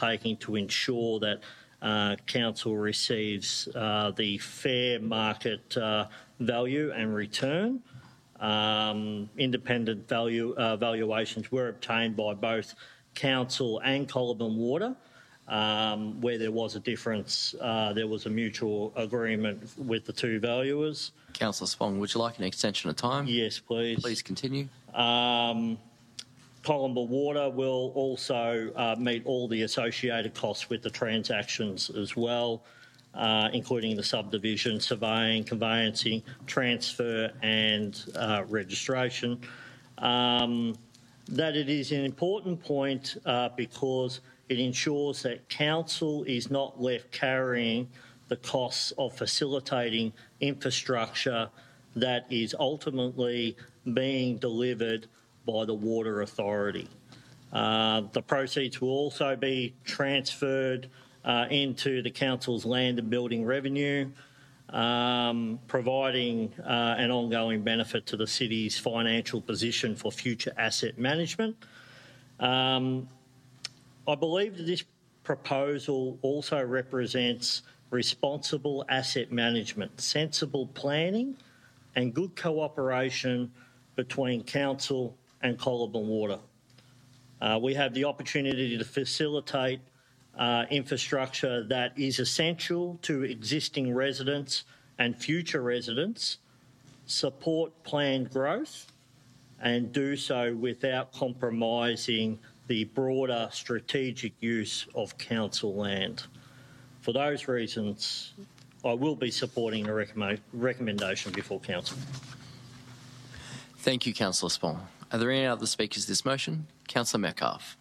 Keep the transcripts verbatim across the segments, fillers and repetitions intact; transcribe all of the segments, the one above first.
taking to ensure that uh, council receives uh, the fair market uh, value and return. Um, independent value uh, valuations were obtained by both council and Coliban Water. Um, where there was a difference, uh, there was a mutual agreement with the two valuers. Councillor Spong, would you like an extension of time? Yes, please. Please continue. Um, Coliban Water will also uh, meet all the associated costs with the transactions as well, uh, including the subdivision, surveying, conveyancing, transfer and uh, registration. Um, that it is an important point uh, because it ensures that council is not left carrying the costs of facilitating infrastructure that is ultimately being delivered by the Water Authority. Uh, the proceeds will also be transferred uh, into the council's land and building revenue, um, providing uh, an ongoing benefit to the city's financial position for future asset management. Um, I believe that this proposal also represents responsible asset management, sensible planning and good cooperation between council and Coliban Water. Uh, we have the opportunity to facilitate uh, infrastructure that is essential to existing residents and future residents, support planned growth and do so without compromising the broader strategic use of council land. For those reasons, I will be supporting the recommend recommendation before council. Thank you, Councillor Spong. Are there any other speakers to this motion? Councillor Metcalfe.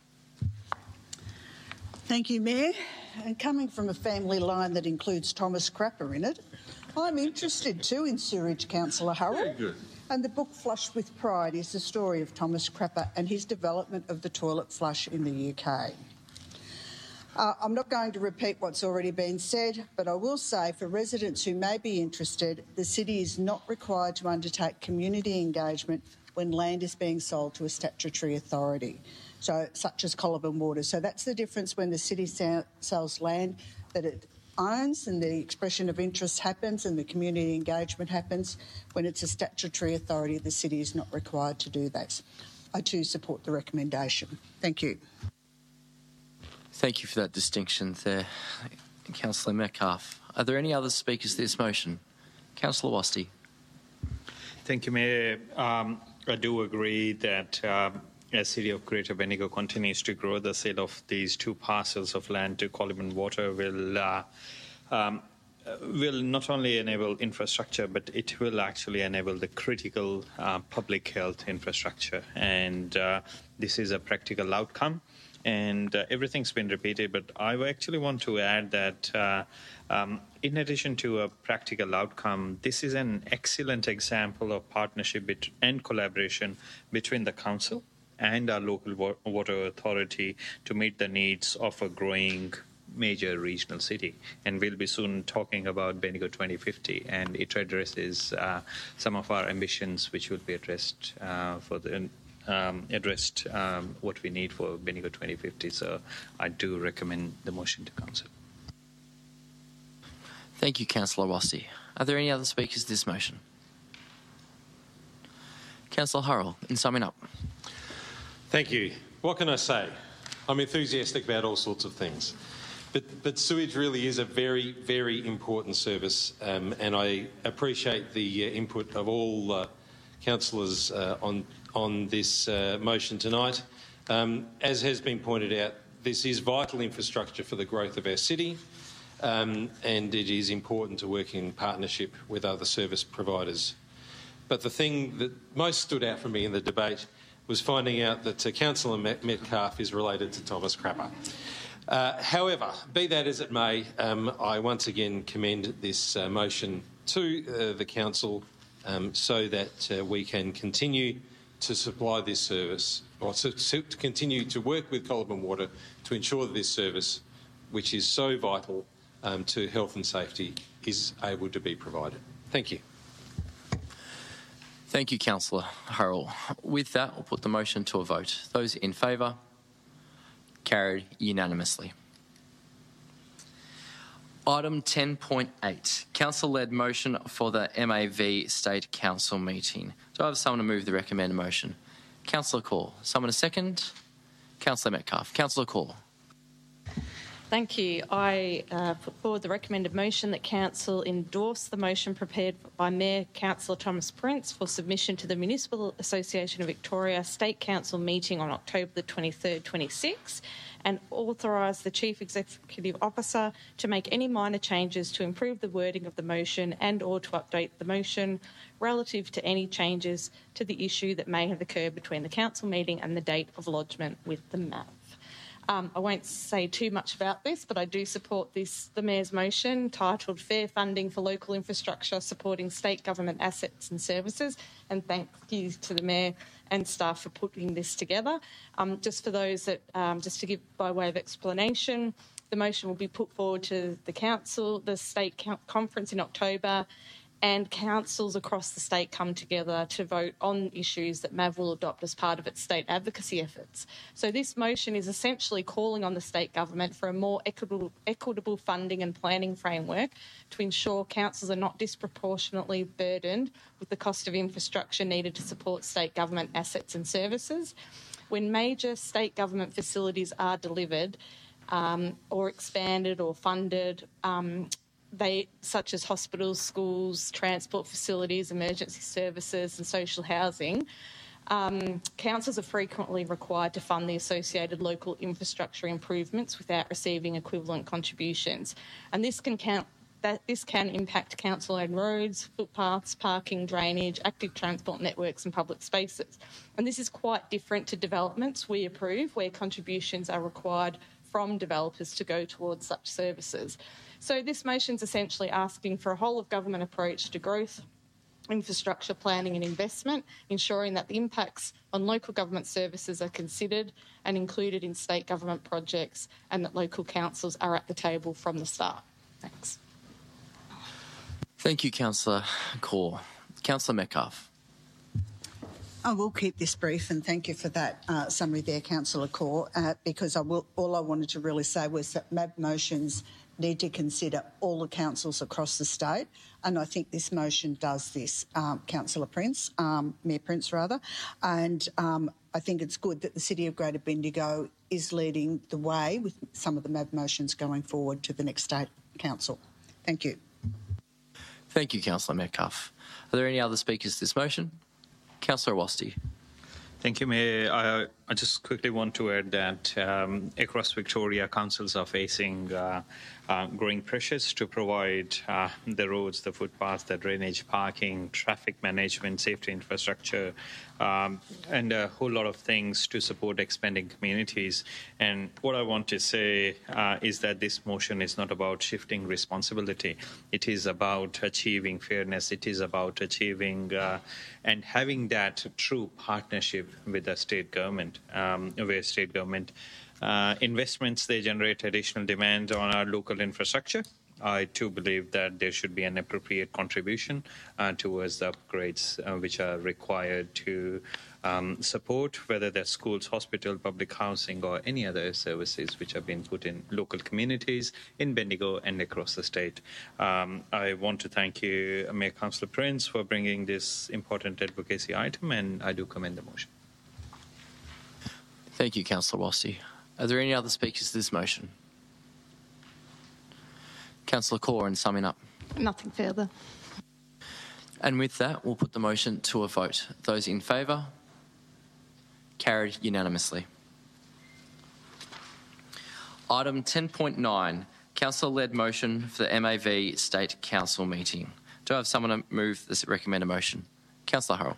Thank you, Mayor. And coming from a family line that includes Thomas Crapper in it, I'm interested too in sewerage, Councillor Hurrell. Very good. And the book Flush with Pride is the story of Thomas Crapper and his development of the toilet flush in the U K. Uh, I'm not going to repeat what's already been said, but I will say for residents who may be interested, the city is not required to undertake community engagement when land is being sold to a statutory authority, so such as Coliban Water. So that's the difference when the city sells land that it owns and the expression of interest happens and the community engagement happens. When it's a statutory authority, the city is not required to do that. I too support the recommendation. Thank you. Thank you for that distinction there, Councillor Metcalfe. Are there any other speakers to this motion? Councillor Wasti. Thank you, Mayor. Um, I do agree that uh, as City of Greater Bendigo continues to grow, the sale of these two parcels of land to Coliban Water will uh, um, will not only enable infrastructure, but it will actually enable the critical uh, public health infrastructure. And uh, this is a practical outcome. And uh, everything's been repeated, but I actually want to add that uh, um, in addition to a practical outcome, this is an excellent example of partnership bet- and collaboration between the council and our local wa- water authority to meet the needs of a growing major regional city. And we'll be soon talking about Bendigo twenty fifty, and it addresses uh, some of our ambitions which will be addressed uh, for the Um, addressed um, what we need for Bendigo twenty fifty. So I do recommend the motion to council. Thank you, Councillor Wasti. Are there any other speakers to this motion? Councillor Hurrell, in summing up. Thank you. What can I say? I'm enthusiastic about all sorts of things. But, but sewage really is a very, very important service, um, and I appreciate the uh, input of all uh, councillors uh, on on this uh, motion tonight. Um, as has been pointed out, this is vital infrastructure for the growth of our city, um, and it is important to work in partnership with other service providers. But the thing that most stood out for me in the debate was finding out that uh, Councillor Metcalfe is related to Thomas Crapper. Uh, however, be that as it may, um, I once again commend this uh, motion to uh, the council um, so that uh, we can continue to supply this service, or to, to continue to work with Coliban Water to ensure that this service, which is so vital um, to health and safety, is able to be provided. Thank you. Thank you, Councillor Hurrell. With that, I'll put the motion to a vote. Those in favour? Carried unanimously. Item ten point eight, council-led motion for the M A V State Council meeting. Do I have someone to move the recommended motion? Councillor Corr. Someone to second? Councillor Metcalfe. Councillor Corr. Thank you. I uh, put forward the recommended motion that Council endorse the motion prepared by Mayor Councillor Thomas Prince for submission to the Municipal Association of Victoria State Council meeting on October the twenty-third, twenty-six, and authorise the Chief Executive Officer to make any minor changes to improve the wording of the motion and or to update the motion relative to any changes to the issue that may have occurred between the Council meeting and the date of lodgement with the M A V. Um, I won't say too much about this, but I do support this, the Mayor's motion titled Fair Funding for Local Infrastructure Supporting State Government Assets and Services, and thank you to the Mayor and staff for putting this together. Um, just for those that, um, just to give by way of explanation, the motion will be put forward to the Council, the State Conference in October, and councils across the state come together to vote on issues that M A V will adopt as part of its state advocacy efforts. So this motion is essentially calling on the state government for a more equitable, equitable funding and planning framework to ensure councils are not disproportionately burdened with the cost of infrastructure needed to support state government assets and services. When major state government facilities are delivered um, or expanded or funded, um, They, such as hospitals, schools, transport facilities, emergency services and social housing, um, councils are frequently required to fund the associated local infrastructure improvements without receiving equivalent contributions. And this can count that this can impact council-owned roads, footpaths, parking, drainage, active transport networks and public spaces. And this is quite different to developments we approve, where contributions are required from developers to go towards such services. So this motion is essentially asking for a whole-of-government approach to growth, infrastructure planning and investment, ensuring that the impacts on local government services are considered and included in state government projects, and that local councils are at the table from the start. Thanks. Thank you, Councillor Corr. Councillor Metcalfe. I will keep this brief, and thank you for that uh, summary there, Councillor Corr, uh, because I will, all I wanted to really say was that M A B motions need to consider all the councils across the state, and I think this motion does this, um, Councillor Prince, um, Mayor Prince rather, and um, I think it's good that the City of Greater Bendigo is leading the way with some of the M A B motions going forward to the next state council. Thank you. Thank you, Councillor Metcalfe. Are there any other speakers to this motion? Councillor Awasthi. Thank you, Mayor. I, I just quickly want to add that um, across Victoria, councils are facing uh, uh, growing pressures to provide uh, the roads, the footpaths, the drainage, parking, traffic management, safety infrastructure, um, and a whole lot of things to support expanding communities. And what I want to say uh, is that this motion is not about shifting responsibility. It is about achieving fairness. It is about achieving uh, and having that true partnership with the state government, um, where state government uh, investments, they generate additional demand on our local infrastructure. I too believe that there should be an appropriate contribution uh, towards the upgrades uh, which are required to um, support whether that's schools, hospital, public housing or any other services which have been put in local communities in Bendigo and across the state. Um, I want to thank you, Mayor Councillor Prince, for bringing this important advocacy item, and I do commend the motion. Thank you, Councillor Awasthi. Are there any other speakers to this motion? Councillor Corr, in summing up. Nothing further. And with that, we'll put the motion to a vote. Those in favour? Carried unanimously. Item ten point nine, council-led motion for the M A V State Council meeting. Do I have someone to move this recommended motion? Councillor Hurrell.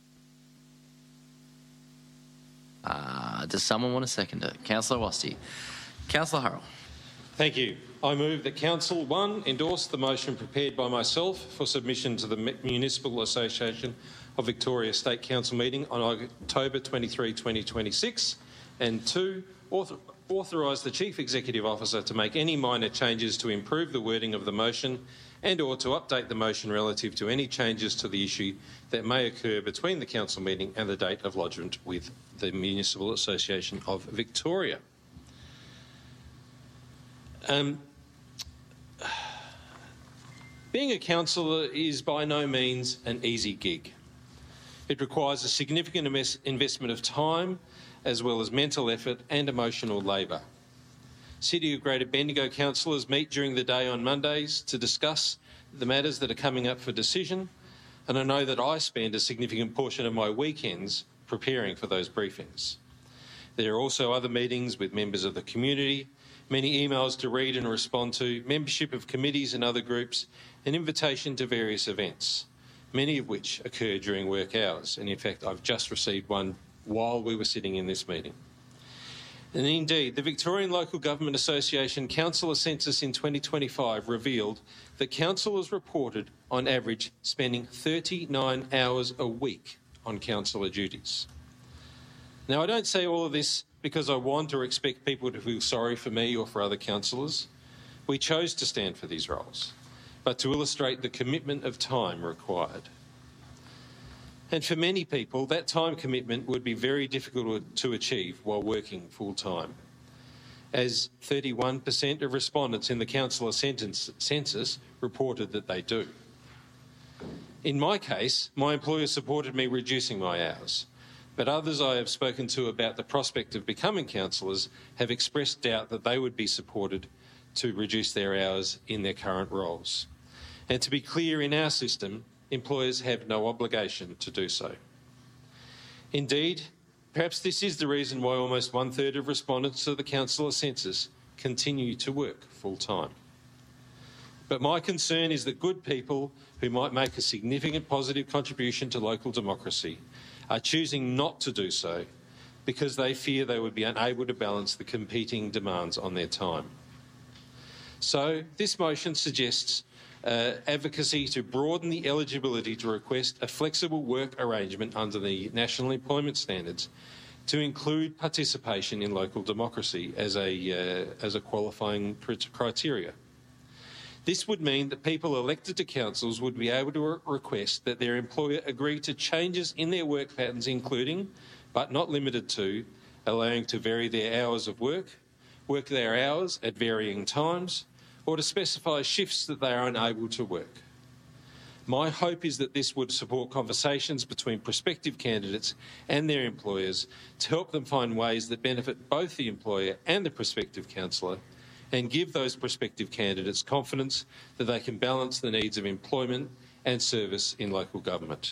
Uh, does someone want to second it? Councillor Awasthi. Councillor Hurrell. Thank you. I move that Council one endorse the motion prepared by myself for submission to the Municipal Association of Victoria State Council meeting on October twenty-third, twenty twenty-six, and two, author authorise the Chief Executive Officer to make any minor changes to improve the wording of the motion and or to update the motion relative to any changes to the issue that may occur between the Council meeting and the date of lodgement with the Municipal Association of Victoria. Um, Being a councillor is by no means an easy gig. It requires a significant investment of time, as well as mental effort and emotional labour. City of Greater Bendigo councillors meet during the day on Mondays to discuss the matters that are coming up for decision, and I know that I spend a significant portion of my weekends preparing for those briefings. There are also other meetings with members of the community, many emails to read and respond to, membership of committees and other groups, and invitation to various events, many of which occur during work hours. And in fact, I've just received one while we were sitting in this meeting. And indeed, the Victorian Local Government Association Councillor Census in twenty twenty-five revealed that councillors reported, on average, spending thirty-nine hours a week on councillor duties. Now, I don't say all of this because I want or expect people to feel sorry for me or for other councillors. We chose to stand for these roles, but to illustrate the commitment of time required. And for many people, that time commitment would be very difficult to achieve while working full-time, as thirty-one percent of respondents in the councillor census reported that they do. In my case, my employer supported me reducing my hours, but others I have spoken to about the prospect of becoming councillors have expressed doubt that they would be supported to reduce their hours in their current roles. And to be clear, in our system, employers have no obligation to do so. Indeed, perhaps this is the reason why almost one-third of respondents to the councillor census continue to work full-time. But my concern is that good people who might make a significant positive contribution to local democracy are choosing not to do so because they fear they would be unable to balance the competing demands on their time. So this motion suggests uh, advocacy to broaden the eligibility to request a flexible work arrangement under the National Employment Standards to include participation in local democracy as a, uh, as a qualifying criteria. This would mean that people elected to councils would be able to re- request that their employer agree to changes in their work patterns, including, but not limited to, allowing to vary their hours of work, work their hours at varying times, or to specify shifts that they are unable to work. My hope is that this would support conversations between prospective candidates and their employers to help them find ways that benefit both the employer and the prospective councillor, and give those prospective candidates confidence that they can balance the needs of employment and service in local government.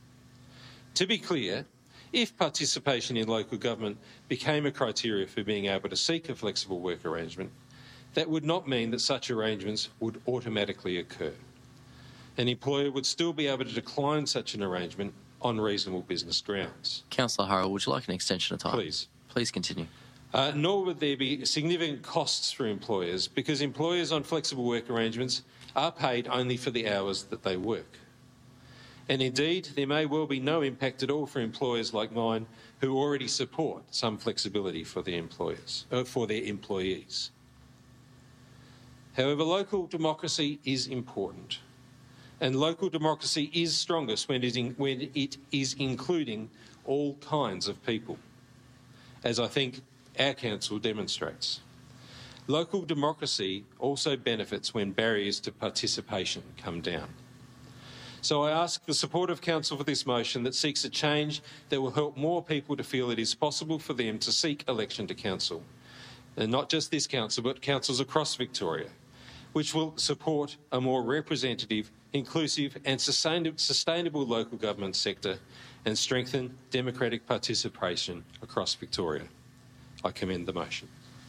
To be clear, if participation in local government became a criteria for being able to seek a flexible work arrangement, that would not mean that such arrangements would automatically occur. An employer would still be able to decline such an arrangement on reasonable business grounds. Councillor Hurrell, would you like an extension of time? Please. Please continue. Uh, nor would there be significant costs for employers, because employers on flexible work arrangements are paid only for the hours that they work. And indeed, there may well be no impact at all for employers like mine who already support some flexibility for their employers, uh, for their employees. However, local democracy is important, and local democracy is strongest when it, in, when it is including all kinds of people, as I think our council demonstrates. Local democracy also benefits when barriers to participation come down. So I ask the support of council for this motion that seeks a change that will help more people to feel it is possible for them to seek election to council. And not just this council, but councils across Victoria, which will support a more representative, inclusive and sustainable local government sector and strengthen democratic participation across Victoria. I commend the motion.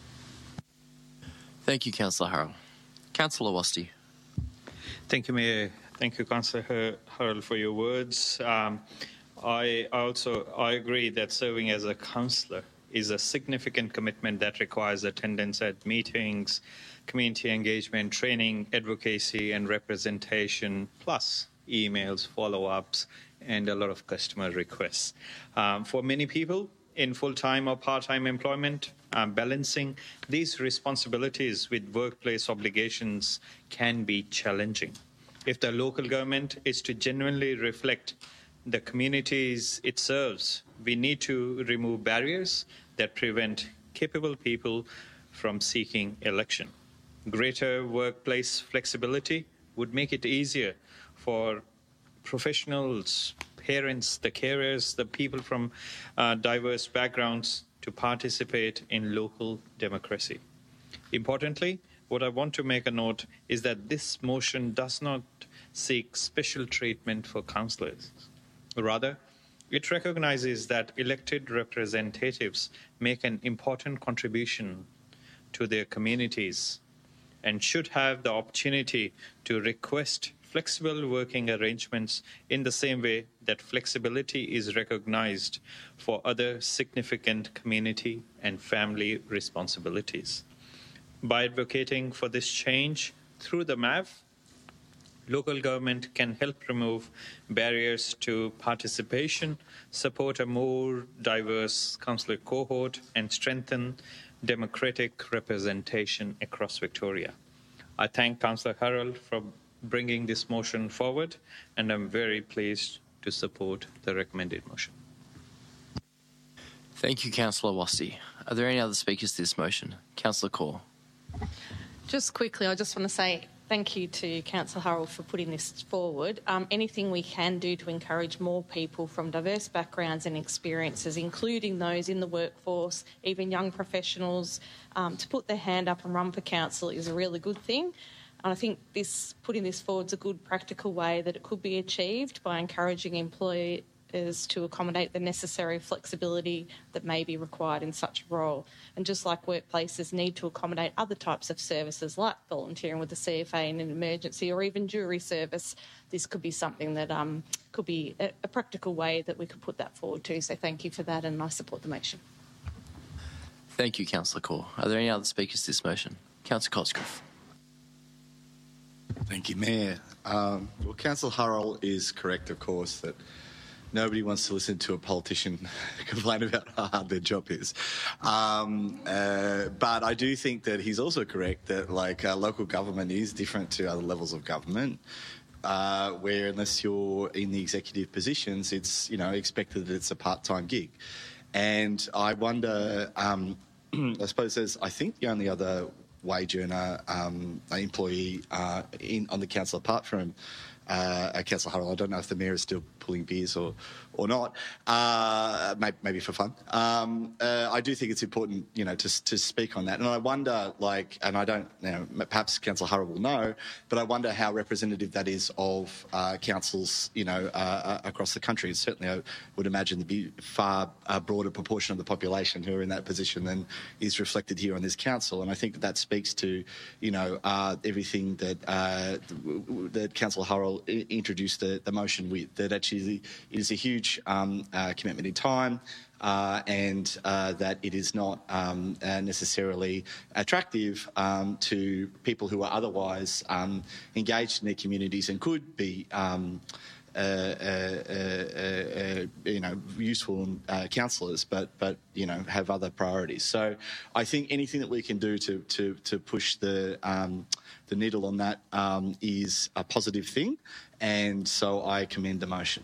Thank you, Councillor Hurrell. Councillor Wasti. Thank you, Mayor. Thank you, Councillor Hurrell, for your words. Um, I also I agree that serving as a councillor is a significant commitment that requires attendance at meetings, community engagement, training, advocacy and representation, plus emails, follow-ups, and a lot of customer requests. Um, for many people in full-time or part-time employment, um, balancing these responsibilities with workplace obligations can be challenging. If the local government is to genuinely reflect the communities it serves, we need to remove barriers that prevent capable people from seeking election. Greater workplace flexibility would make it easier for professionals, parents, the carers, the people from uh, diverse backgrounds to participate in local democracy. Importantly, what I want to make a note is that this motion does not seek special treatment for councillors. Rather, it recognizes that elected representatives make an important contribution to their communities and should have the opportunity to request flexible working arrangements in the same way that flexibility is recognized for other significant community and family responsibilities. By advocating for this change through the M A V, local government can help remove barriers to participation, support a more diverse councillor cohort, and strengthen democratic representation across Victoria. I thank Councillor Harrell for bringing this motion forward, and I'm very pleased to support the recommended motion. Thank you, Councillor Wasti. Are there any other speakers to this motion? Councillor Kaur. Just quickly, I just want to say thank you to Councillor Hurrell for putting this forward. Um, anything we can do to encourage more people from diverse backgrounds and experiences, including those in the workforce, even young professionals, um, to put their hand up and run for council is a really good thing. And I think this putting this forward is a good practical way that it could be achieved by encouraging employers to accommodate the necessary flexibility that may be required in such a role. And just like workplaces need to accommodate other types of services like volunteering with the C F A in an emergency or even jury service, this could be something that um, could be a, a practical way that we could put that forward to. So thank you for that, and I support the motion. Thank you, Councillor Kaur. Are there any other speakers to this motion? Councillor Cosgrove. Thank you, Mayor. Um, well, Councillor Hurrell is correct, of course, that nobody wants to listen to a politician complain about how hard their job is. Um, uh, but I do think that he's also correct that, like, uh, local government is different to other levels of government, uh, where unless you're in the executive positions, it's, you know, expected that it's a part-time gig. And I wonder, um, I suppose there's, I think the only other wage earner um, employee uh, in, on the council apart from uh, Councillor Hurrell. I don't know if the Mayor is still pulling beers or or not, uh, maybe, maybe for fun. Um, uh, I do think it's important, you know, to to speak on that. And I wonder, like, and I don't, you know, perhaps Councillor Hurrell will know, but I wonder how representative that is of uh, councils, you know, uh, across the country. And certainly I would imagine there'd be a far uh, broader proportion of the population who are in that position than is reflected here on this council. And I think that that speaks to, you know, uh, everything that uh, that Councillor Hurrell introduced the, the motion with, that actually it is a huge um, uh, commitment in time, uh, and uh, that it is not um, uh, necessarily attractive um, to people who are otherwise um, engaged in their communities and could be um, uh, uh, uh, uh, you know, useful uh, councillors, but but you know, have other priorities. So I think anything that we can do to to to push the um, the needle on that um, is a positive thing, and so I commend the motion.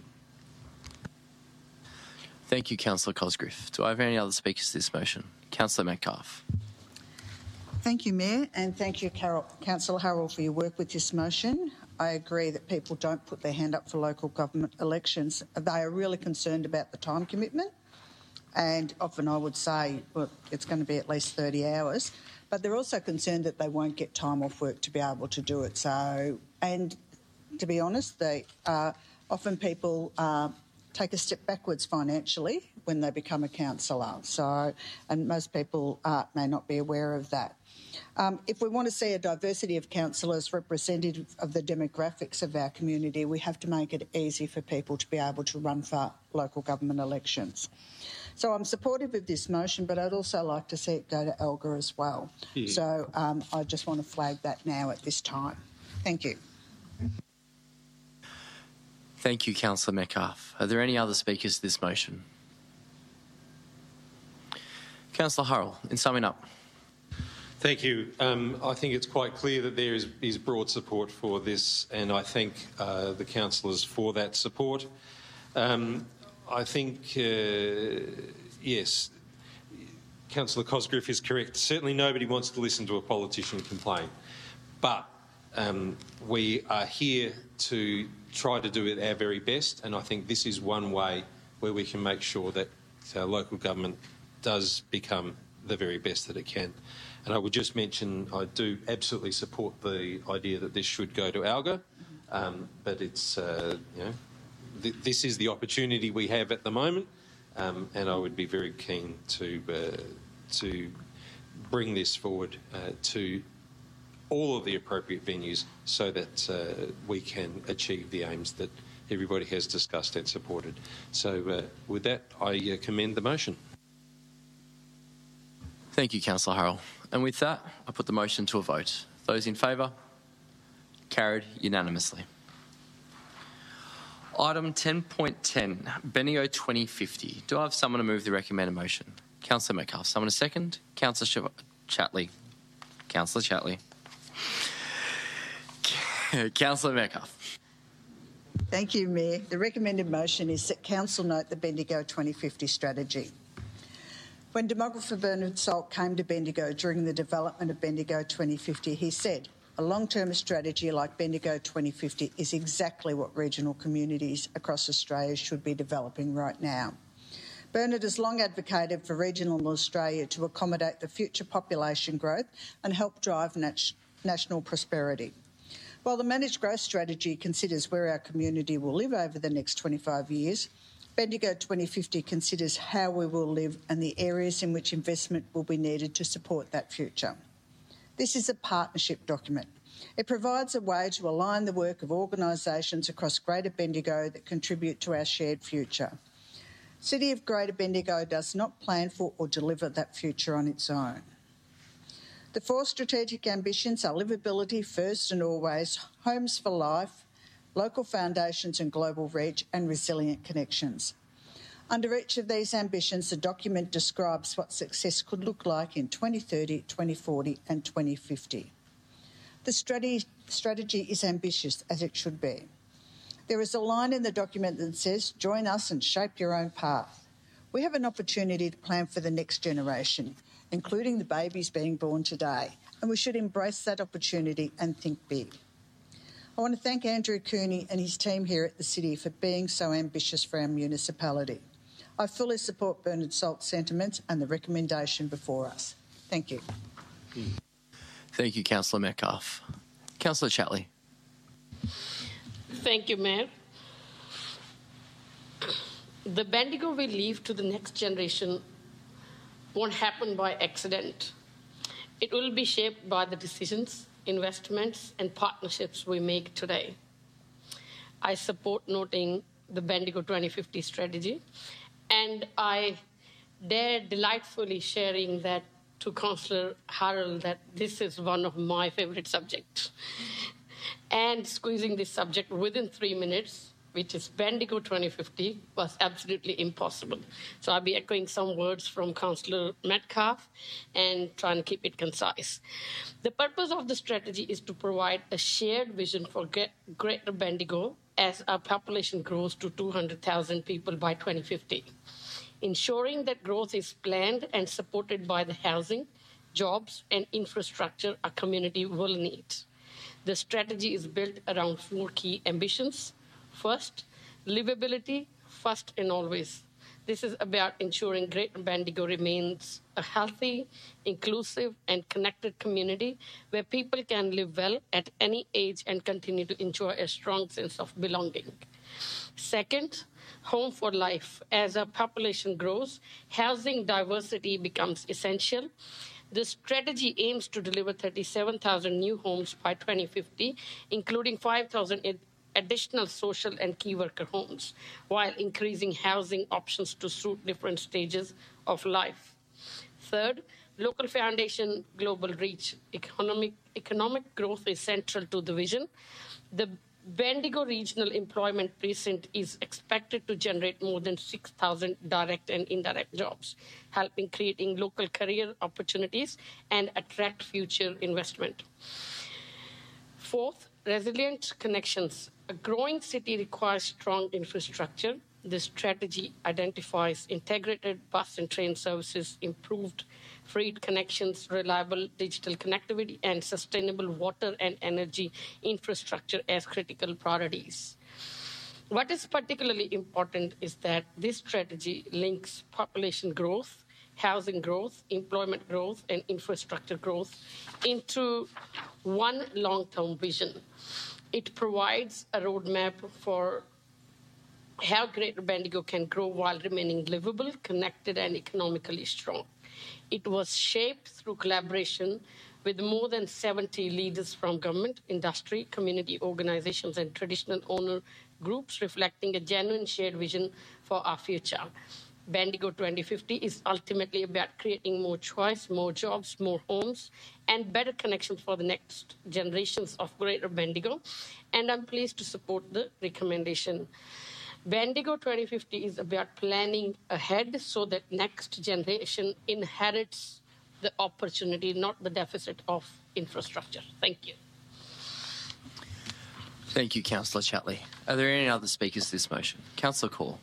Thank you, Councillor Cosgrove. Do I have any other speakers to this motion? Councillor Metcalfe. Thank you, Mayor, and thank you, Carol, Councillor Hurrell, for your work with this motion. I agree that people don't put their hand up for local government elections. They are really concerned about the time commitment, and often I would say, well, it's going to be at least thirty hours, but they're also concerned that they won't get time off work to be able to do it. So, and to be honest, they uh, often people uh, take a step backwards financially when they become a councillor. So, and most people uh, may not be aware of that. Um, if we want to see a diversity of councillors representative of the demographics of our community, we have to make it easy for people to be able to run for local government elections. So I'm supportive of this motion, but I'd also like to see it go to Elgar as well. Yeah. So um, I just want to flag that now at this time. Thank you. Thank you, Councillor Metcalfe. Are there any other speakers to this motion? Councillor Hurrell, in summing up. Thank you. Um, I think it's quite clear that there is, is broad support for this, and I thank uh, the councillors for that support. Um, I think, uh, yes, Councillor Cosgrove is correct. Certainly nobody wants to listen to a politician complain. But Um, we are here to try to do it our very best, and I think this is one way where we can make sure that our local government does become the very best that it can. And I would just mention I do absolutely support the idea that this should go to ALGA, um, but it's, uh, you know, th this is the opportunity we have at the moment, um, and I would be very keen to, uh, to bring this forward uh, to all of the appropriate venues so that uh, we can achieve the aims that everybody has discussed and supported. So uh, with that, I uh, commend the motion. Thank you, Councillor Harrell. And with that, I put the motion to a vote. Those in favour? Carried unanimously. Item ten point ten, Bendigo twenty fifty. Do I have someone to move the recommended motion? Councillor Metcalfe. Someone to second? Councillor Chatley. Councillor Chatley. Councillor Metcalfe. Thank you, Mayor. The recommended motion is that Council note the Bendigo twenty fifty strategy. When demographer Bernard Salt came to Bendigo during the development of Bendigo twenty fifty, he said, a long-term strategy like Bendigo twenty fifty is exactly what regional communities across Australia should be developing right now. Bernard has long advocated for regional Australia to accommodate the future population growth and help drive nat- national prosperity. While the managed growth strategy considers where our community will live over the next twenty-five years, Bendigo twenty fifty considers how we will live and the areas in which investment will be needed to support that future. This is a partnership document. It provides a way to align the work of organisations across Greater Bendigo that contribute to our shared future. City of Greater Bendigo does not plan for or deliver that future on its own. The four strategic ambitions are livability first and always, homes for life, local foundations and global reach, and resilient connections. Under each of these ambitions, the document describes what success could look like in twenty thirty, twenty forty and twenty fifty. The strategy, strategy is ambitious, as it should be. There is a line in the document that says, join us and shape your own path. We have an opportunity to plan for the next generation, including the babies being born today, and we should embrace that opportunity and think big. I want to thank Andrew Cooney and his team here at the City for being so ambitious for our municipality. I fully support Bernard Salt's sentiments and the recommendation before us. Thank you. Thank you, Councillor Metcalfe. Councillor Chatley. Thank you, Mayor. The Bendigo we leave to the next generation won't happen by accident. It will be shaped by the decisions, investments and partnerships we make today. I support noting the Bendigo twenty fifty strategy, and I dare delightfully sharing that to Councillor Harrell that this is one of my favourite subjects. And squeezing this subject within three minutes, which is Bendigo twenty fifty, was absolutely impossible. So I'll be echoing some words from Councillor Metcalfe and trying to keep it concise. The purpose of the strategy is to provide a shared vision for Greater Bendigo as our population grows to two hundred thousand people by twenty fifty. Ensuring that growth is planned and supported by the housing, jobs, and infrastructure our community will need. The strategy is built around four key ambitions. First, livability, first and always. This is about ensuring Greater Bendigo remains a healthy, inclusive, and connected community where people can live well at any age and continue to enjoy a strong sense of belonging. Second, home for life. As our population grows, housing diversity becomes essential. The strategy aims to deliver thirty-seven thousand new homes by twenty fifty, including five thousand additional social and key worker homes, while increasing housing options to suit different stages of life. Third, local foundation, global reach. Economic, economic growth is central to the vision. The Bendigo Regional Employment Precinct is expected to generate more than six thousand direct and indirect jobs, helping creating local career opportunities and attract future investment. Fourth, resilient connections. A growing city requires strong infrastructure. This strategy identifies integrated bus and train services, improved free connections, reliable digital connectivity, and sustainable water and energy infrastructure as critical priorities. What is particularly important is that this strategy links population growth, housing growth, employment growth, and infrastructure growth into one long-term vision. It provides a roadmap for how Greater Bendigo can grow while remaining livable, connected, and economically strong. It was shaped through collaboration with more than seventy leaders from government, industry, community organizations, and traditional owner groups, reflecting a genuine shared vision for our future. Bendigo twenty fifty is ultimately about creating more choice, more jobs, more homes, and better connections for the next generations of Greater Bendigo. And I'm pleased to support the recommendation. Bendigo twenty fifty is about planning ahead so that next generation inherits the opportunity, not the deficit of infrastructure. Thank you. Thank you, Councillor Chatley. Are there any other speakers to this motion? Councillor Call.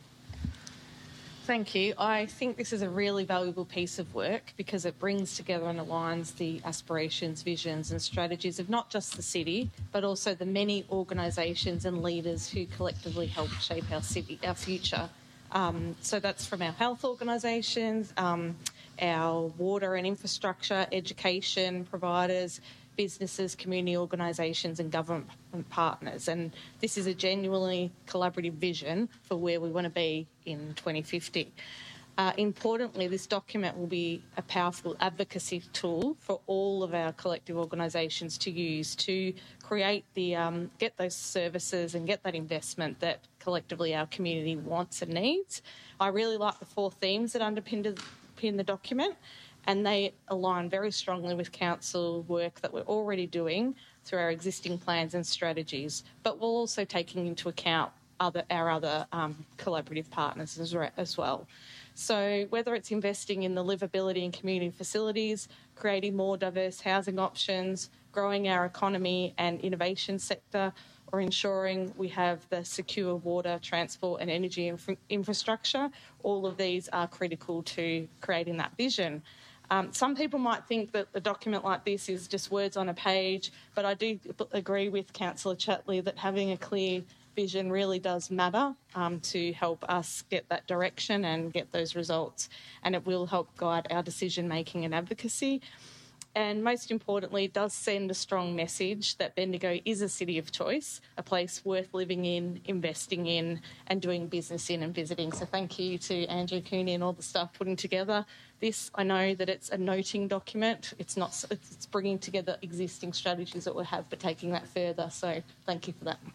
Thank you. I think this is a really valuable piece of work because it brings together and aligns the aspirations, visions and strategies of not just the city, but also the many organisations and leaders who collectively help shape our city, our future. Um, so that's from our health organisations, um, our water and infrastructure, education providers, businesses, community organisations and government partners. And this is a genuinely collaborative vision for where we want to be in twenty fifty. Uh, importantly, this document will be a powerful advocacy tool for all of our collective organisations to use to create the, um, get those services and get that investment that collectively our community wants and needs. I really like the four themes that underpin the document, and they align very strongly with council work that we're already doing through our existing plans and strategies, but we're also taking into account other, our other um, collaborative partners as, re- as well. So whether it's investing in the livability and community facilities, creating more diverse housing options, growing our economy and innovation sector, or ensuring we have the secure water, transport and energy infra- infrastructure, all of these are critical to creating that vision. Um, some people might think that a document like this is just words on a page, but I do agree with Councillor Chatley that having a clear vision really does matter um, to help us get that direction and get those results, and it will help guide our decision making and advocacy. And most importantly, it does send a strong message that Bendigo is a city of choice, a place worth living in, investing in and doing business in and visiting. So thank you to Andrew Cooney and all the staff putting together this. I know that it's a noting document. It's not. It's bringing together existing strategies that we have, but taking that further. So thank you for that.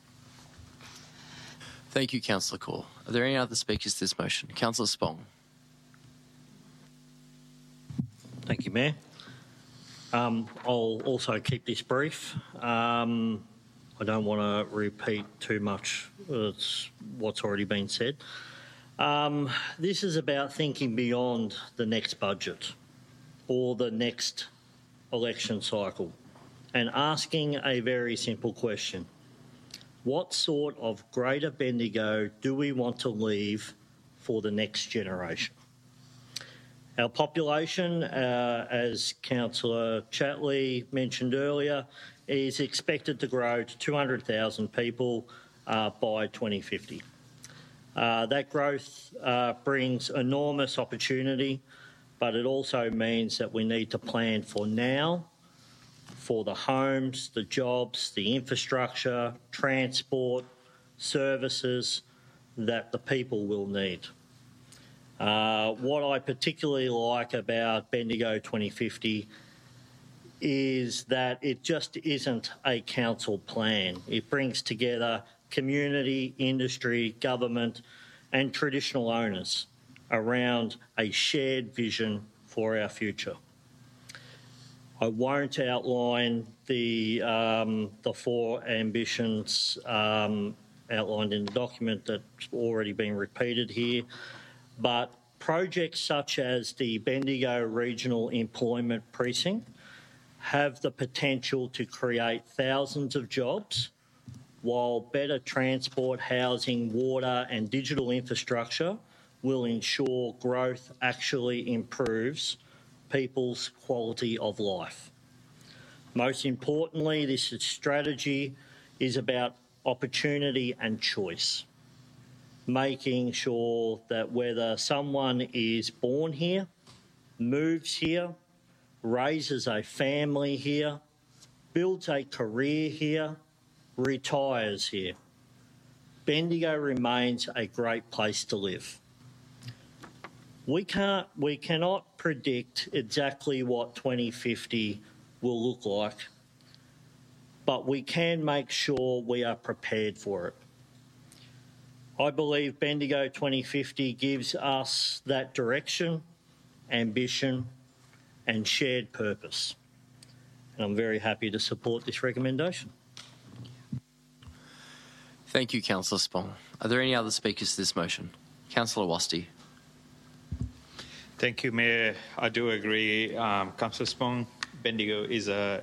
Thank you, Councillor Call. Are there any other speakers to this motion? Councillor Spong. Thank you, Mayor. Um, I'll also keep this brief. Um, I don't want to repeat too much of what's already been said. Um, this is about thinking beyond the next budget or the next election cycle and asking a very simple question. What sort of Greater Bendigo do we want to leave for the next generation? Our population, uh, as Councillor Chatley mentioned earlier, is expected to grow to two hundred thousand people uh, by twenty fifty. Uh, that growth uh, brings enormous opportunity, but it also means that we need to plan for now, for the homes, the jobs, the infrastructure, transport, services that the people will need. Uh, what I particularly like about Bendigo twenty fifty is that it just isn't a council plan. It brings together community, industry, government and traditional owners around a shared vision for our future. I won't outline the, um, the four ambitions um, outlined in the document that's already been repeated here. But projects such as the Bendigo Regional Employment Precinct have the potential to create thousands of jobs, while better transport, housing, water and digital infrastructure will ensure growth actually improves people's quality of life. Most importantly, this strategy is about opportunity and choice, making sure that whether someone is born here, moves here, raises a family here, builds a career here, retires here, Bendigo remains a great place to live. We can't, we cannot predict exactly what twenty fifty will look like, but we can make sure we are prepared for it. I believe Bendigo twenty fifty gives us that direction, ambition and shared purpose. And I'm very happy to support this recommendation. Thank you, Councillor Spong. Are there any other speakers to this motion? Councillor Wasti. Thank you, Mayor. I do agree. Um, Councillor Spong, Bendigo is a,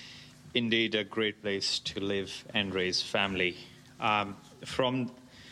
indeed a great place to live and raise family. Um, from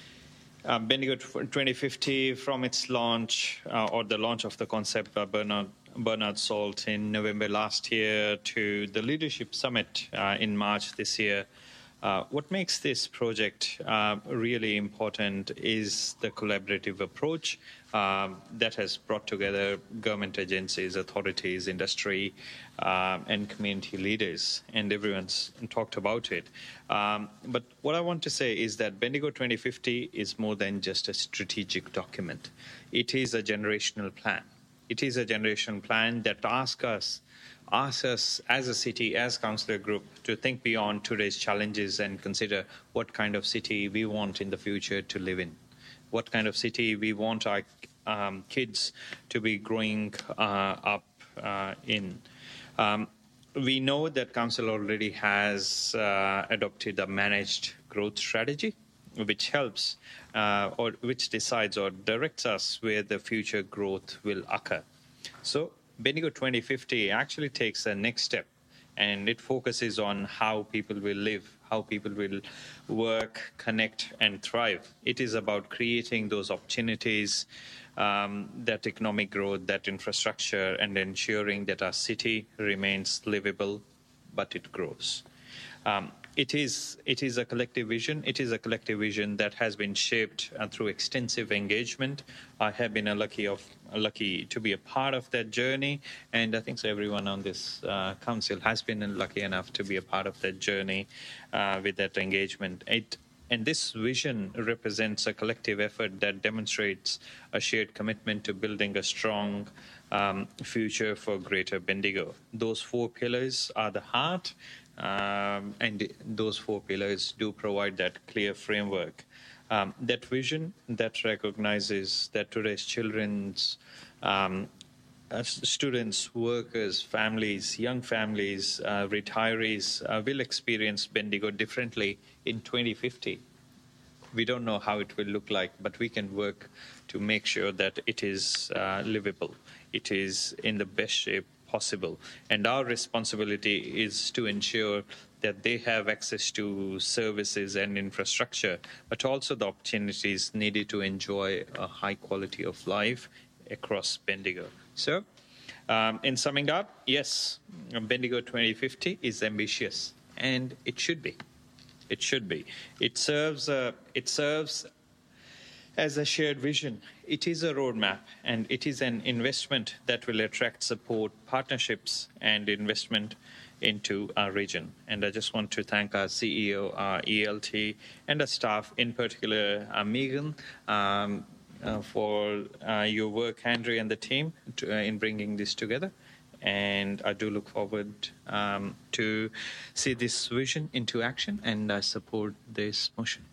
uh, Bendigo twenty fifty, from its launch, uh, or the launch of the concept by Bernard, Bernard Salt in November last year, to the Leadership Summit uh, in March this year, Uh, what makes this project uh, really important is the collaborative approach um, that has brought together government agencies, authorities, industry, uh, and community leaders, and everyone's talked about it. Um, but what I want to say is that Bendigo twenty fifty is more than just a strategic document. It is a generational plan. It is a generational plan that asks us Ask us as a city, as councillor group, to think beyond today's challenges and consider what kind of city we want in the future to live in, what kind of city we want our um, kids to be growing uh, up uh, in. Um, we know that council already has uh, adopted a managed growth strategy, which helps uh, or which decides or directs us where the future growth will occur. So Bendigo twenty fifty actually takes the next step, and it focuses on how people will live, how people will work, connect, and thrive. It is about creating those opportunities, um, that economic growth, that infrastructure, and ensuring that our city remains livable, but it grows. Um, It is, it is a collective vision. It is a collective vision that has been shaped uh, through extensive engagement. I have been a lucky, of, a lucky to be a part of that journey, and I think so everyone on this uh, council has been lucky enough to be a part of that journey uh, with that engagement. It, and this vision represents a collective effort that demonstrates a shared commitment to building a strong um, future for Greater Bendigo. Those four pillars are the heart, Um, and those four pillars do provide that clear framework. Um, that vision that recognizes that today's children's, um, uh, students, workers, families, young families, uh, retirees uh, will experience Bendigo differently in twenty fifty. We don't know how it will look like, but we can work to make sure that it is uh, livable. It is in the best shape possible, and our responsibility is to ensure that they have access to services and infrastructure, but also the opportunities needed to enjoy a high quality of life across Bendigo. So, um, in summing up, yes, Bendigo twenty fifty is ambitious, and it should be. It should be. It serves. Uh, it serves. As a shared vision. It is a roadmap, and it is an investment that will attract support, partnerships, and investment into our region. And I just want to thank our C E O, our E L T, and our staff, in particular, uh, Megan, um, uh, for uh, your work, Andrew, and the team to, uh, in bringing this together. And I do look forward um, to see this vision into action, and I support this motion.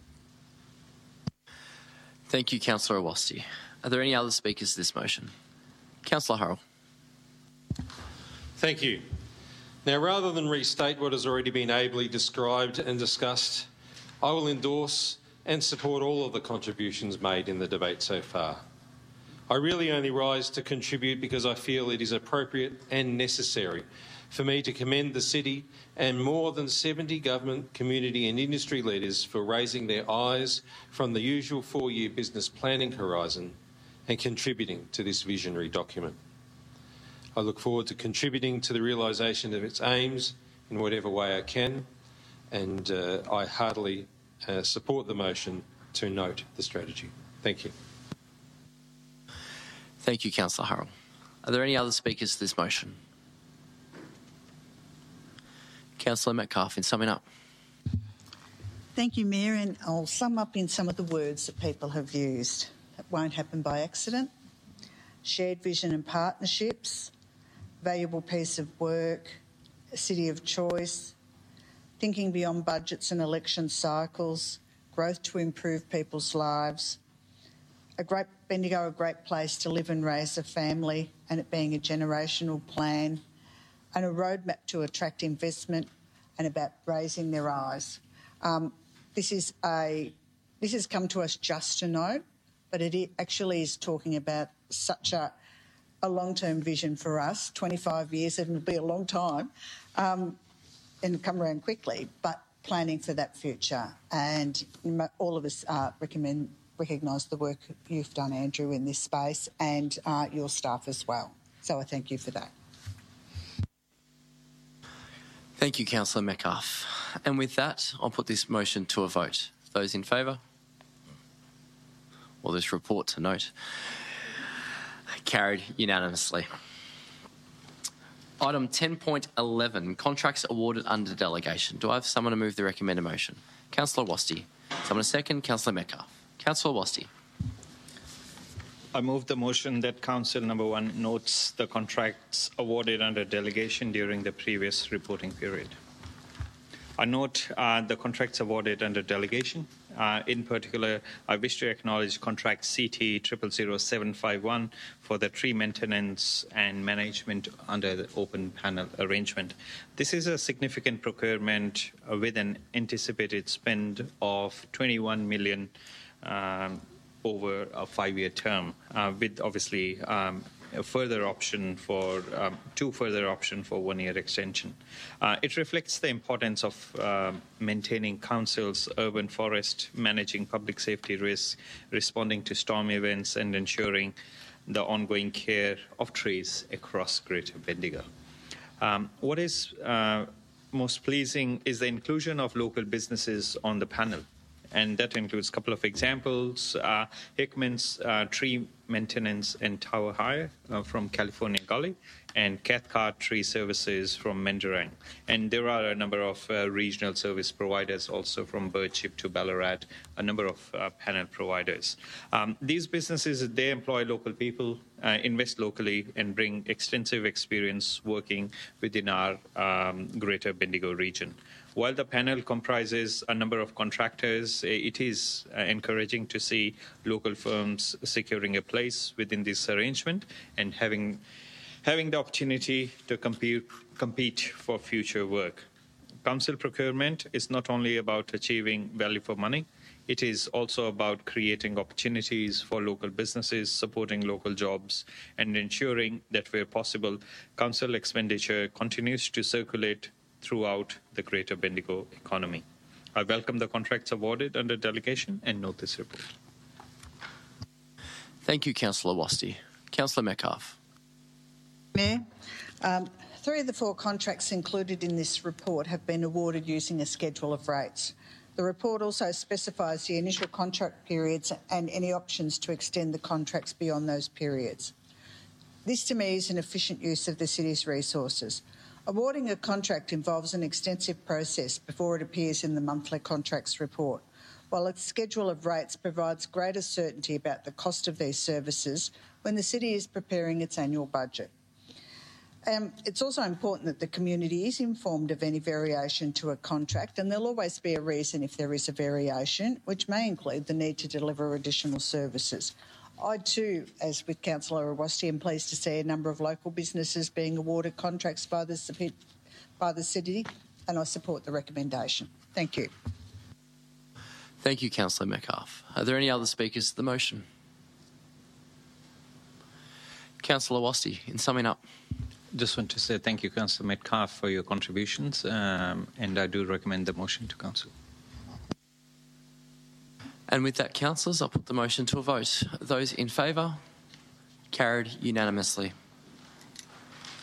Thank you, Councillor Wasti. Are there any other speakers to this motion? Councillor Hurrell. Thank you. Now, rather than restate what has already been ably described and discussed, I will endorse and support all of the contributions made in the debate so far. I really only rise to contribute because I feel it is appropriate and necessary for me to commend the city and more than seventy government, community and industry leaders for raising their eyes from the usual four-year business planning horizon and contributing to this visionary document. I look forward to contributing to the realisation of its aims in whatever way I can, and uh, I heartily uh, support the motion to note the strategy. Thank you. Thank you, Councillor Hurrell. Are there any other speakers to this motion? Councillor Metcalfe, in summing up. Thank you, Mayor, and I'll sum up in some of the words that people have used. It won't happen by accident. Shared vision and partnerships, valuable piece of work, a city of choice, thinking beyond budgets and election cycles, growth to improve people's lives, a great Bendigo, a great place to live and raise a family, and it being a generational plan, and a roadmap to attract investment and about raising their eyes. Um, this is a this has come to us just to note, but it actually is talking about such a a long-term vision for us. twenty-five years, it'll be a long time, um, and come around quickly, but planning for that future. And all of us uh, recommend recognise the work you've done, Andrew, in this space, and uh, your staff as well. So I thank you for that. Thank you, Councillor Metcalfe. And with that, I'll put this motion to a vote. Those in favour? Or this report to note? Carried unanimously. Item ten point eleven, contracts awarded under delegation. Do I have someone to move the recommended motion? Councillor Wasti. Someone to second? Councillor Metcalfe. Councillor Wasti. I move the motion that Council Number One notes the contracts awarded under delegation during the previous reporting period. I note uh, the contracts awarded under delegation. Uh, in particular, I wish to acknowledge contract C T zero zero zero seven five one for the tree maintenance and management under the open panel arrangement. This is a significant procurement uh, with an anticipated spend of twenty-one million dollars um, over a five-year term, uh, with obviously um, a further option for um, two further option for one-year extension. Uh, it reflects the importance of uh, maintaining council's urban forest, managing public safety risks, responding to storm events, and ensuring the ongoing care of trees across Greater Bendigo. Um, what is uh, most pleasing is the inclusion of local businesses on the panel. And that includes a couple of examples. Uh, Hickman's uh, Tree Maintenance and Tower Hire uh, from California Gully, and Cathcart Tree Services from Menderang. And there are a number of uh, regional service providers also from Birdship to Ballarat, a number of uh, panel providers. Um, these businesses, they employ local people, uh, invest locally, and bring extensive experience working within our um, Greater Bendigo region. While the panel comprises a number of contractors, it is uh, encouraging to see local firms securing a place within this arrangement and having having the opportunity to compete, compete for future work. Council procurement is not only about achieving value for money, it is also about creating opportunities for local businesses, supporting local jobs, and ensuring that where possible, council expenditure continues to circulate throughout the Greater Bendigo economy. I welcome the contracts awarded under delegation and note this report. Thank you, Councillor Wasti. Councillor Metcalfe. Mayor, um, three of the four contracts included in this report have been awarded using a schedule of rates. The report also specifies the initial contract periods and any options to extend the contracts beyond those periods. This to me is an efficient use of the city's resources. Awarding a contract involves an extensive process before it appears in the monthly contracts report, while a schedule of rates provides greater certainty about the cost of these services when the city is preparing its annual budget. Um, it's also important that the community is informed of any variation to a contract, and there'll always be a reason if there is a variation, which may include the need to deliver additional services. I too, as with Councillor Awasti, am pleased to see a number of local businesses being awarded contracts by the, by the city, and I support the recommendation. Thank you. Thank you, Councillor Metcalfe. Are there any other speakers to the motion? Councillor Wasti, in summing up. Just want to say thank you, Councillor Metcalfe, for your contributions, um, and I do recommend the motion to Council. And with that, councillors, I'll put the motion to a vote. Those in favour? Carried unanimously.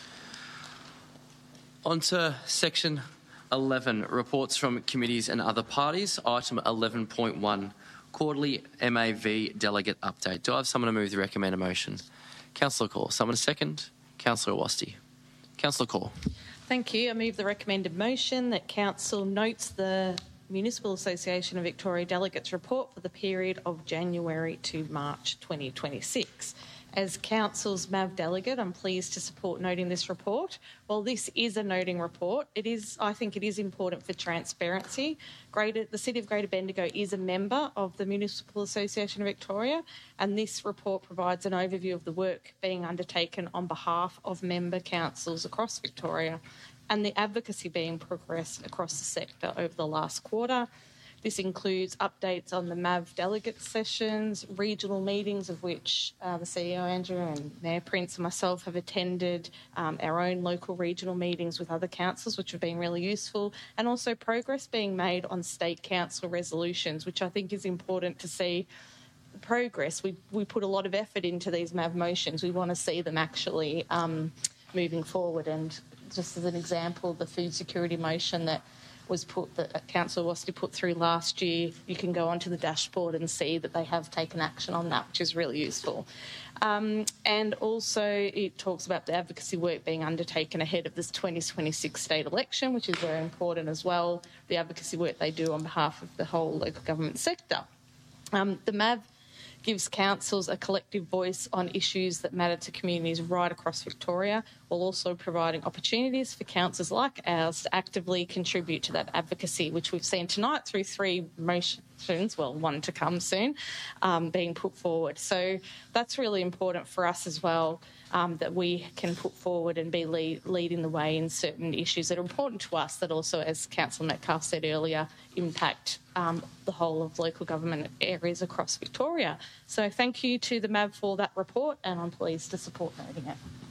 On to section eleven, reports from committees and other parties. Item eleven point one, quarterly M A V delegate update. Do I have someone to move the recommended motion? Councillor Corr. Someone to second? Councillor Awasthi. Councillor Corr. Thank you. I move the recommended motion that Council notes the Municipal Association of Victoria Delegates report for the period of January to March twenty twenty-six. As Council's M A V delegate, I'm pleased to support noting this report. While this is a noting report, it is, I think it is important for transparency. Greater, the City of Greater Bendigo is a member of the Municipal Association of Victoria, and this report provides an overview of the work being undertaken on behalf of member councils across Victoria and the advocacy being progressed across the sector over the last quarter. This includes updates on the M A V delegate sessions, regional meetings of which uh, the C E O Andrew and Mayor Prince and myself have attended, um, our own local regional meetings with other councils, which have been really useful, and also progress being made on state council resolutions, which I think is important to see. Progress. We, we put a lot of effort into these M A V motions. We want to see them actually um, moving forward. And just as an example, the food security motion that was put, that Councillor Awasthi put through last year, you can go onto the dashboard and see that they have taken action on that, which is really useful. Um, and also it talks about the advocacy work being undertaken ahead of this twenty twenty-six state election, which is very important as well, the advocacy work they do on behalf of the whole local government sector. Um, the M A V gives councils a collective voice on issues that matter to communities right across Victoria, while also providing opportunities for councils like ours to actively contribute to that advocacy, which we've seen tonight through three motions, well, one to come soon, um, being put forward. So that's really important for us as well, um, that we can put forward and be lead, leading the way in certain issues that are important to us that also, as Councillor Metcalfe said earlier, impact um, the whole of local government areas across Victoria. So thank you to the M A V for that report, and I'm pleased to support noting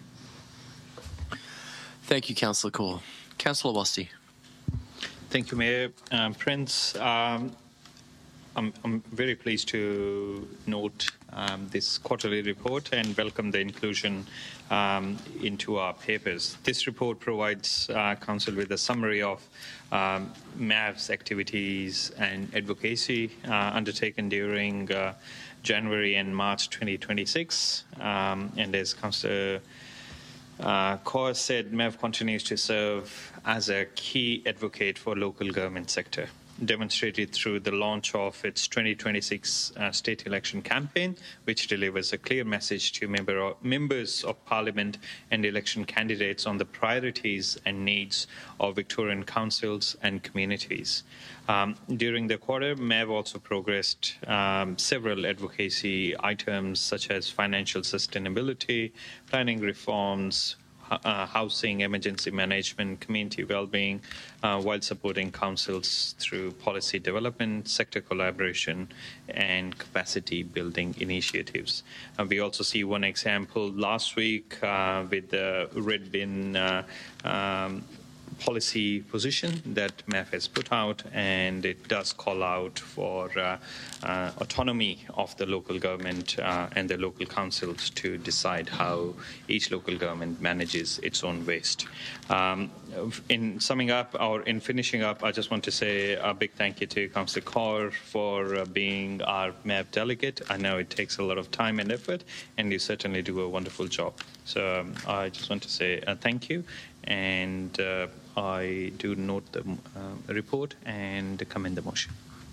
it. Thank you, Councillor Corr. Councillor Awasthi. Thank you, Mayor um, Prince. Um, I'm, I'm very pleased to note um, this quarterly report and welcome the inclusion um, into our papers. This report provides uh, Council with a summary of um, M A V's activities and advocacy uh, undertaken during uh, January and March twenty twenty-six. Um, and as Councillor Uh, Corr said, M A V continues to serve as a key advocate for local government sector, demonstrated through the launch of its twenty twenty-six uh, state election campaign, which delivers a clear message to member of, members of Parliament and election candidates on the priorities and needs of Victorian councils and communities. Um, during the quarter, M A V also progressed um, several advocacy items such as financial sustainability, planning reforms, uh, housing, emergency management, community well-being, uh, while supporting councils through policy development, sector collaboration, and capacity building initiatives. Uh, we also see one example last week uh, with the red bin uh, um, policy position that M A V has put out, and it does call out for uh, uh, autonomy of the local government uh, and the local councils to decide how each local government manages its own waste. Um, in summing up, or in finishing up, I just want to say a big thank you to Councillor Corr for uh, being our M A V delegate. I know it takes a lot of time and effort, and you certainly do a wonderful job. So um, I just want to say uh, thank you, and uh, I do note the uh, report and commend the motion.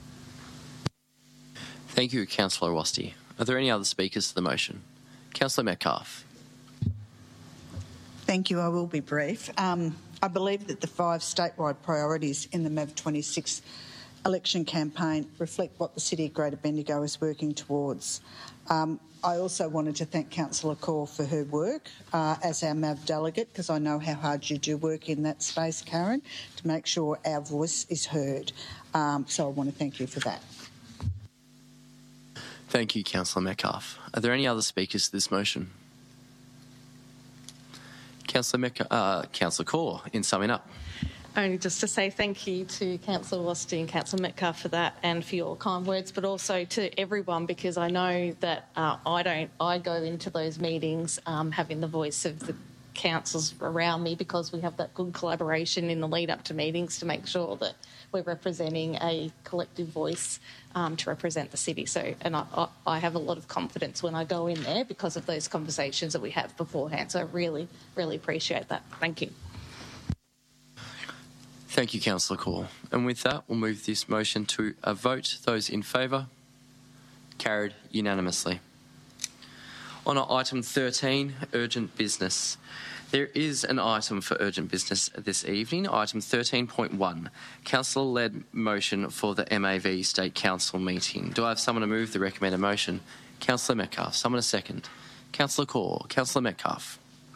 Thank you, Councillor Awasthi. Are there any other speakers to the motion? Councillor Metcalfe. Thank you. I will be brief. Um, I believe that the five statewide priorities in the M A V twenty-six election campaign reflect what the City of Greater Bendigo is working towards. Um, I also wanted to thank Councillor Corr for her work uh, as our M A V delegate, because I know how hard you do work in that space, Karen, to make sure our voice is heard. Um, so I want to thank you for that. Thank you, Councillor Metcalfe. Are there any other speakers to this motion? Councillor Metcalfe, uh, Councillor Corr, in summing up. Only just to say thank you to Councillor Awasthi and Councillor Metcalfe for that and for your kind words, but also to everyone, because I know that uh, I don't. I go into those meetings um, having the voice of the councils around me, because we have that good collaboration in the lead up to meetings to make sure that we're representing a collective voice um, to represent the city. So, and I, I, I have a lot of confidence when I go in there because of those conversations that we have beforehand. So I really, really appreciate that. Thank you. Thank you, Councillor Call. And with that, we'll move this motion to a vote. Those in favour? Carried unanimously. On item thirteen, urgent business. There is an item for urgent business this evening, item thirteen point one, councillor-led motion for the M A V State Council meeting. Do I have someone to move the recommended motion? Councillor Metcalfe. Someone a second. Councillor Call. Councillor Metcalfe.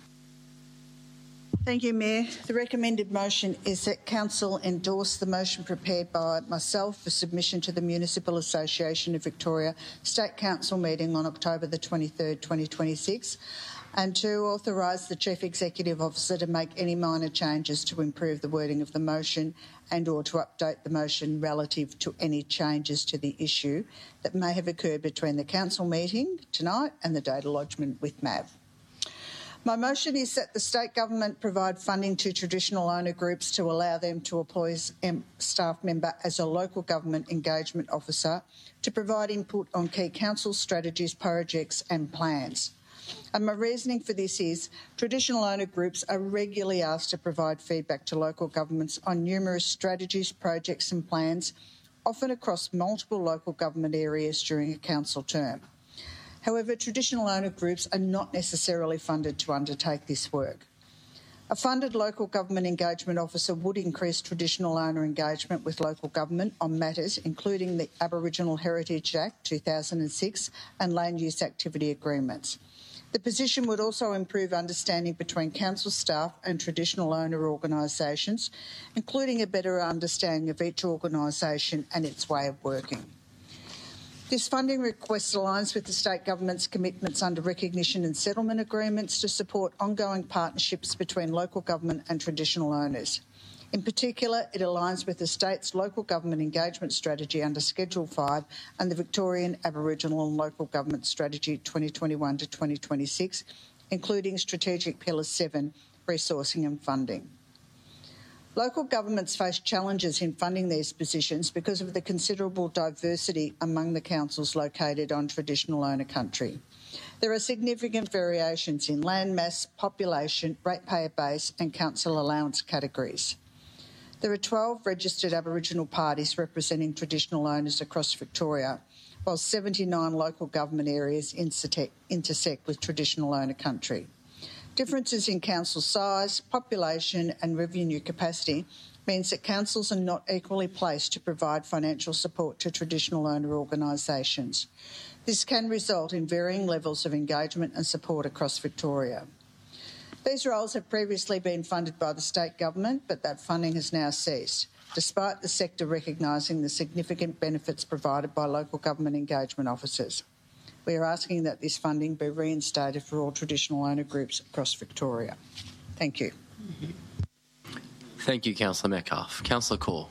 Thank you, Mayor. The recommended motion is that Council endorse the motion prepared by myself for submission to the Municipal Association of Victoria State Council meeting on October the twenty-third, twenty twenty-six, and to authorise the Chief Executive Officer to make any minor changes to improve the wording of the motion and or to update the motion relative to any changes to the issue that may have occurred between the Council meeting tonight and the data lodgement with M A V. My motion is that the state government provide funding to traditional owner groups to allow them to employ a staff member as a local government engagement officer to provide input on key council strategies, projects and plans. And my reasoning for this is traditional owner groups are regularly asked to provide feedback to local governments on numerous strategies, projects and plans, often across multiple local government areas during a council term. However, traditional owner groups are not necessarily funded to undertake this work. A funded local government engagement officer would increase traditional owner engagement with local government on matters including the Aboriginal Heritage Act two thousand six and land use activity agreements. The position would also improve understanding between council staff and traditional owner organisations, including a better understanding of each organisation and its way of working. This funding request aligns with the state government's commitments under recognition and settlement agreements to support ongoing partnerships between local government and traditional owners. In particular, it aligns with the state's local government engagement strategy under Schedule five and the Victorian Aboriginal and Local Government Strategy twenty twenty-one to twenty twenty-six, including Strategic Pillar seven, resourcing and funding. Local governments face challenges in funding these positions because of the considerable diversity among the councils located on traditional owner country. There are significant variations in land mass, population, ratepayer base and council allowance categories. There are twelve registered Aboriginal parties representing traditional owners across Victoria, while seventy-nine local government areas intersect with traditional owner country. Differences in council size, population and revenue capacity means that councils are not equally placed to provide financial support to traditional owner organisations. This can result in varying levels of engagement and support across Victoria. These roles have previously been funded by the state government, but that funding has now ceased, despite the sector recognising the significant benefits provided by local government engagement officers. We are asking that this funding be reinstated for all traditional owner groups across Victoria. Thank you. Thank you, Councillor Metcalfe. Councillor Call.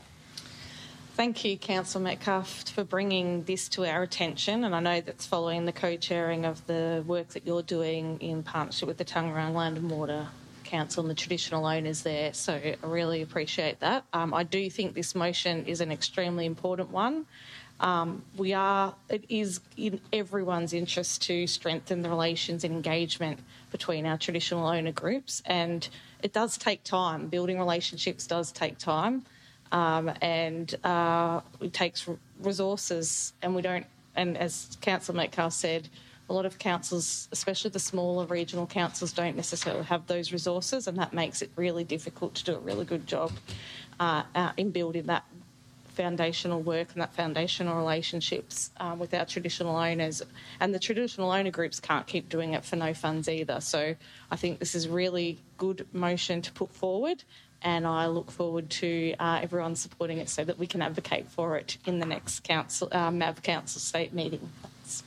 Thank you, Councillor Metcalfe, for bringing this to our attention. And I know that's following the co-chairing of the work that you're doing in partnership with the Tangarang Land and Water Council and the traditional owners there. So I really appreciate that. Um, I do think this motion is an extremely important one. Um, we are, it is in everyone's interest to strengthen the relations and engagement between our traditional owner groups, and it does take time. Building relationships does take time, um, and uh, it takes resources, and we don't, and as Councillor Metcalfe said, a lot of councils, especially the smaller regional councils, don't necessarily have those resources, and that makes it really difficult to do a really good job uh, uh, in building that foundational work and that foundational relationships um, with our traditional owners. And the traditional owner groups can't keep doing it for no funds either. So I think this is really good motion to put forward, and I look forward to uh, everyone supporting it so that we can advocate for it in the next council, uh, M A V Council State meeting. Thanks.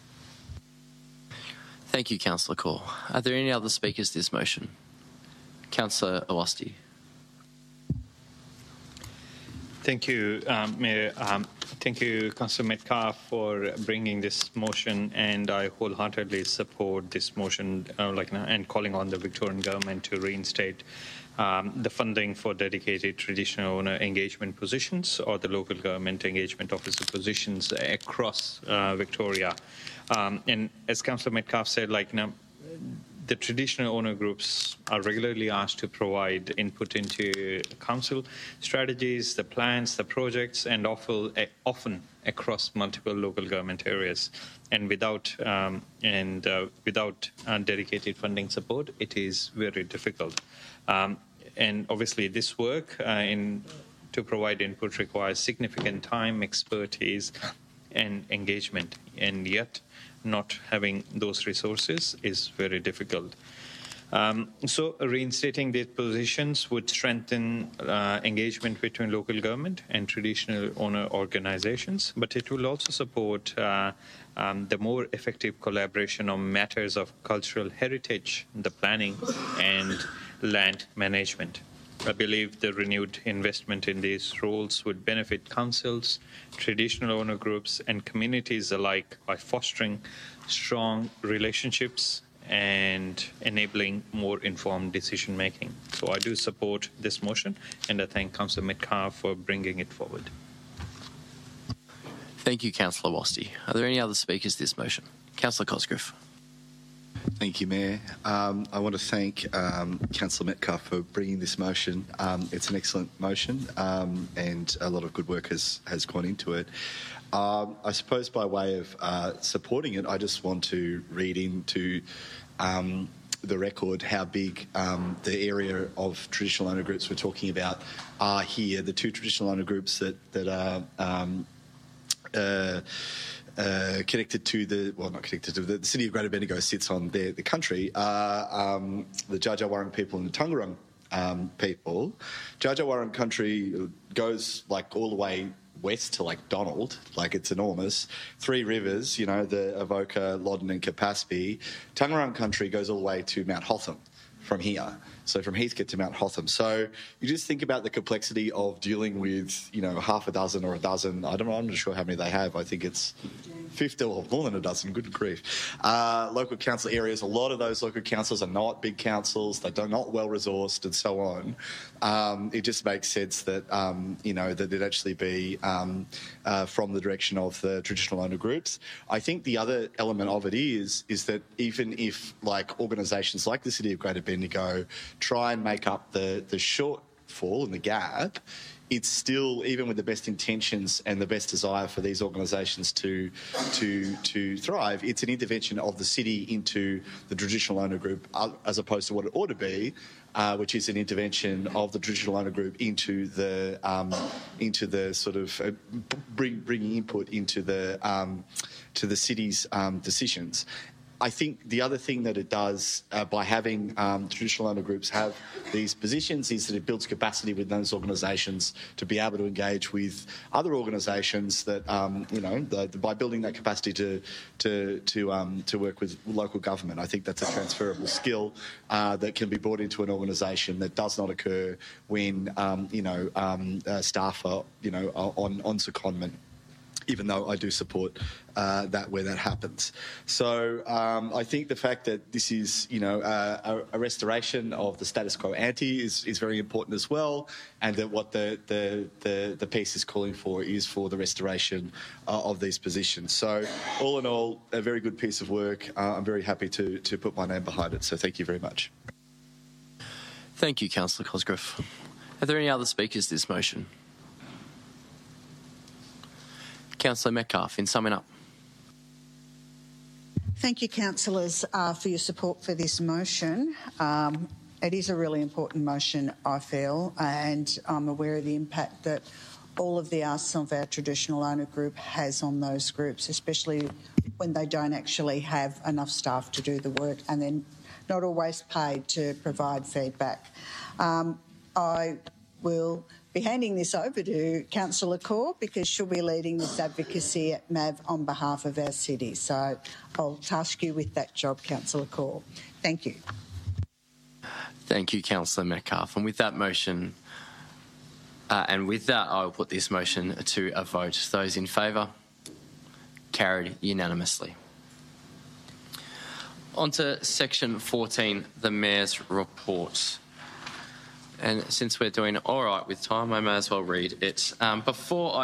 Thank you, Councillor Call. Are there any other speakers to this motion? Councillor Awasti. Thank you, um, Mayor. Um, thank you, Councillor Metcalf, for bringing this motion, and I wholeheartedly support this motion, uh, like, and calling on the Victorian government to reinstate um, the funding for dedicated traditional owner engagement positions or the local government engagement officer positions across uh, Victoria. Um, and as Councillor Metcalf said, like, you know, the traditional owner groups are regularly asked to provide input into council strategies, the plans, the projects, and often, often across multiple local government areas. And without um, and uh, without uh, dedicated funding support, it is very difficult. Um, and obviously, this work uh, in to provide input requires significant time, expertise, and engagement, and yet not having those resources is very difficult. Um, so reinstating these positions would strengthen uh, engagement between local government and traditional owner organizations, but it will also support uh, um, the more effective collaboration on matters of cultural heritage, the planning and land management. I believe the renewed investment in these roles would benefit councils, traditional owner groups, and communities alike by fostering strong relationships and enabling more informed decision making. So I do support this motion, and I thank Councillor Metcalf for bringing it forward. Thank you, Councillor Wasti. Are there any other speakers to this motion? Councillor Cosgrove. Thank you, Mayor. Um, I want to thank um, Councillor Metcalf for bringing this motion. Um, it's an excellent motion, um, and a lot of good work has, has gone into it. Um, I suppose by way of uh, supporting it, I just want to read into um, the record how big um, the area of traditional owner groups we're talking about are here. The two traditional owner groups that, that are um, uh, Uh, connected to the, well, not connected to the, the city of Greater Bendigo sits on the, the country, uh, um, the Dja Dja Wurrung people and the Taungurung um, people. Dja Dja Wurrung country goes like all the way west to like Donald, like it's enormous. Three rivers, you know, the Avoca, Loddon and Capaspy. Taungurung country goes all the way to Mount Hotham from here. So from Heathcote to Mount Hotham. So you just think about the complexity of dealing with, you know, half a dozen or a dozen. I don't know, I'm not sure how many they have. I think it's fifty or more than a dozen. Good grief. Uh, local council areas. A lot of those local councils are not big councils. They're not well resourced and so on. Um, it just makes sense that, um, you know, that it actually be um, uh, from the direction of the traditional owner groups. I think the other element of it is, is that even if like organisations like the City of Greater Bendigo try and make up the, the shortfall and the gap, it's still, even with the best intentions and the best desire for these organisations to to to thrive, it's an intervention of the city into the traditional owner group as opposed to what it ought to be, uh, which is an intervention of the traditional owner group into the um, into the sort of uh, bring, bringing input into the um, to the city's um, decisions. I think the other thing that it does uh, by having um, traditional owner groups have these positions is that it builds capacity with those organisations to be able to engage with other organisations that, um, you know, the, the, by building that capacity to to to, um, to work with local government. I think that's a transferable skill uh, that can be brought into an organisation that does not occur when, um, you know, um, uh, staff are, you know, on, on secondment, even though I do support uh, that where that happens. So um, I think the fact that this is, you know, uh, a, a restoration of the status quo ante is, is very important as well, and that what the, the, the, the piece is calling for is for the restoration uh, of these positions. So all in all, a very good piece of work. Uh, I'm very happy to, to put my name behind it. So thank you very much. Thank you, Councillor Cosgrove. Are there any other speakers to this motion? Councillor Metcalf, in summing up. Thank you, councillors, uh, for your support for this motion. Um, it is a really important motion, I feel, and I'm aware of the impact that all of the asks of our traditional owner group has on those groups, especially when they don't actually have enough staff to do the work and then not always paid to provide feedback. Um, I will be handing this over to Councillor Corr because she'll be leading this advocacy at M A V on behalf of our city. So I'll task you with that job, Councillor Corr. Thank you. Thank you, Councillor Metcalf. And with that motion, Uh, and with that, I will put this motion to a vote. Those in favour? Carried unanimously. On to section fourteen, the Mayor's report. And since we're doing all right with time, I may as well read it. Um, before I